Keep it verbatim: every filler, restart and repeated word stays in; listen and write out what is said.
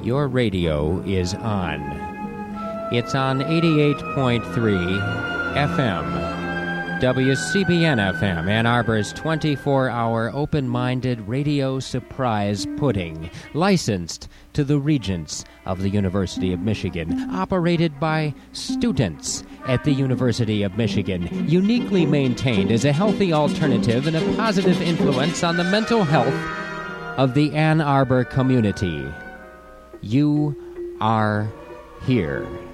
your radio is on. It's on eighty-eight point three F M, W C B N F M, Ann Arbor's twenty-four hour open-minded radio surprise pudding, licensed to the Regents of the University of Michigan, operated by students at the University of Michigan, uniquely maintained as a healthy alternative and a positive influence on the mental health of the Ann Arbor community. You are here.